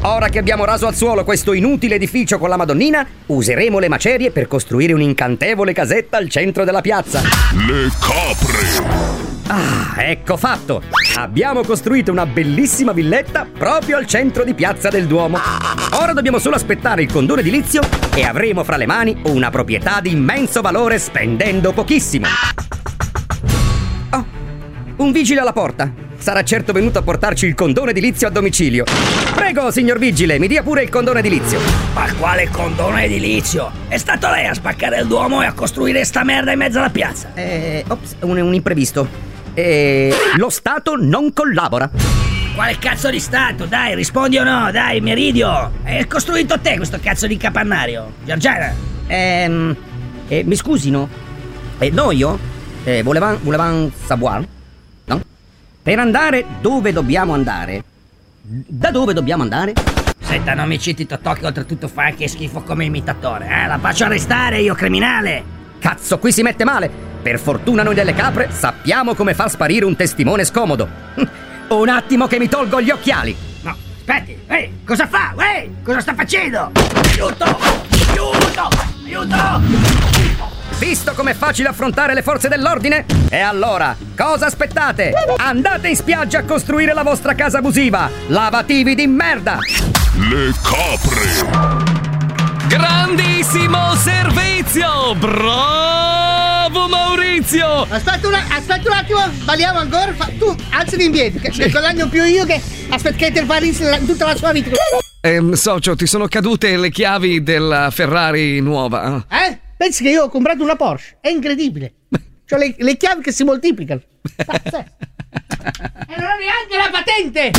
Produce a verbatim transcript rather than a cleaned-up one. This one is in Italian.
Ora che abbiamo raso al suolo questo inutile edificio con la Madonnina, useremo le macerie per costruire un'incantevole casetta al centro della piazza. Le capre! Ah, ecco fatto! Abbiamo costruito una bellissima villetta proprio al centro di Piazza del Duomo. Ora dobbiamo solo aspettare il condono edilizio e avremo fra le mani una proprietà di immenso valore spendendo pochissimo. Oh, un vigile alla porta. Sarà certo venuto a portarci il condono edilizio a domicilio. Prego, signor vigile, mi dia pure il condono edilizio. Ma quale condono edilizio? È stato lei a spaccare il Duomo e a costruire sta merda in mezzo alla piazza. Eh, ops, un, un imprevisto. Eh, lo Stato non collabora. Quale cazzo di Stato? Dai, rispondi o no? Dai, Meridio. Hai costruito te questo cazzo di capannario, Giorgiana? Ehm, eh, mi scusino. Eh, noi io? Eh, volevam, volevam savoir? No? Per andare dove dobbiamo andare? Da dove dobbiamo andare? Senta, non mi citi Totò che oltretutto fa anche schifo come imitatore, eh? La faccio arrestare io, criminale! Cazzo, qui si mette male! Per fortuna noi delle capre sappiamo come far sparire un testimone scomodo. Un attimo che mi tolgo gli occhiali. No, aspetti, ehi, cosa fa? Ehi, cosa sta facendo? Aiuto! Aiuto! Aiuto! Visto com'è facile affrontare le forze dell'ordine? E allora, cosa aspettate? Andate in spiaggia a costruire la vostra casa abusiva! Lavativi di merda! Le capre! Grandissimo servizio! Bravo Maurizio! Aspetta, una, aspetta un attimo, balliamo ancora. Fa, tu alzati in piedi, che ne guadagno più io che aspettate il Paris la, tutta la sua vita. Ehm, socio, ti sono cadute le chiavi della Ferrari nuova. Eh? Pensi che io ho comprato una Porsche? È incredibile. C'ho le, le chiavi che si moltiplicano. E non ho neanche la patente!